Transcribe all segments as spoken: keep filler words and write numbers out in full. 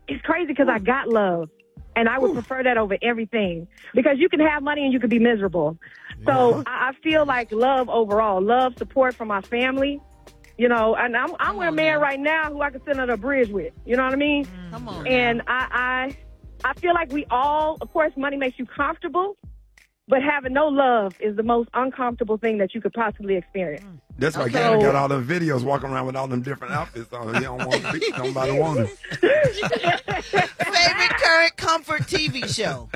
it's crazy because I got love. And I would Ooh. prefer that over everything because you can have money and you can be miserable. So yeah. I, I feel like love overall, love, support from my family, you know, and I'm, I'm with a man now. right now who I can sit under a bridge with. You know what I mean? Come on. And I, I, I feel like we all, of course, money makes you comfortable, but having no love is the most uncomfortable thing that you could possibly experience. That's why okay. Gary got all them videos walking around with all them different outfits on. He don't want to be, nobody want him. Favorite current comfort T V show?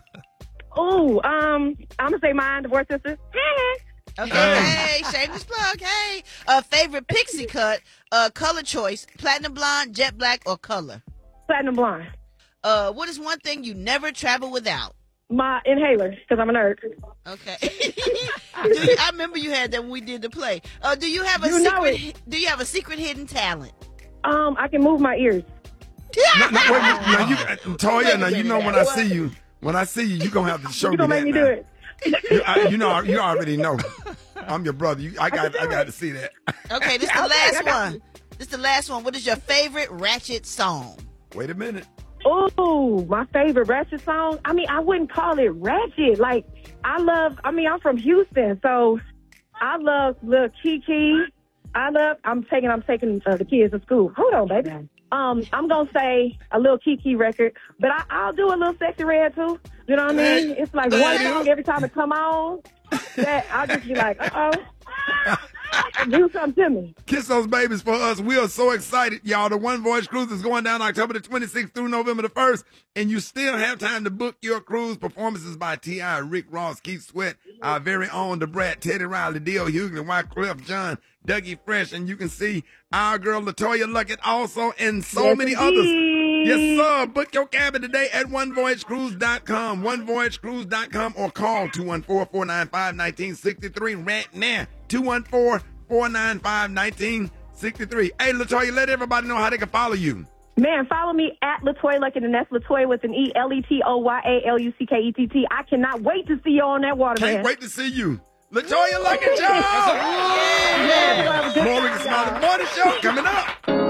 Oh, um, I'm going to say mine, Divorce Sisters. Okay, hey, shameless plug, hey. Uh, favorite pixie cut, uh, color choice, platinum blonde, jet black, or color? Platinum blonde. Uh, what is one thing you never travel without? My inhaler, because I'm a nerd. Okay. do you, I remember you had that when we did the play. Uh, do you have a you secret? Do you have a secret hidden talent? Um, I can move my ears. no, no, wait, now you, Toya, now you know when I see you, when I see you, you gonna have to show you me gonna that. Make me now. do it. you, I, you know, you already know. I'm your brother. You, I got, I, I got to see that. Okay, this is the last one. This is the last one. What is your favorite Ratchet song? Wait a minute. Oh, my favorite Ratchet song. I mean, I wouldn't call it Ratchet. Like, I love. I mean, I'm from Houston, so I love Lil Kiki. I love. I'm taking. I'm taking uh, the kids to school. Hold on, baby. Um, I'm gonna say a Lil Kiki record, but I, I'll do a little Sexy Red too. You know what I mean? It's like one song every time it come on. That I'll just be like, uh oh. Do something to me. Kiss those babies for us. We are so excited, y'all. The One Voyage Cruise is going down October the twenty-sixth through November the first, and you still have time to book your cruise. Performances by T I, Rick Ross, Keith Sweat, our very own Da Brat, Teddy Riley, D L Hughley, Wyclef Jean, Dougie Fresh, and you can see our girl LaToya Luckett also, and so yes, many indeed. others. Yes, sir. Book your cabin today at one voyage cruise dot com, one voyage cruise dot com, or call two one four, four nine five, one nine six three right now. two one four, four nine five, one nine six three. Hey, LaToya, let everybody know how they can follow you. Man, follow me at LaToya Luckett, and that's LaToya with an E, L E T O Y A L U C K E T T. I cannot wait to see you on that water, Can't man. wait to see you. LaToya Luckett, y'all! Yeah. More Rickey Smiley Morning Show coming up.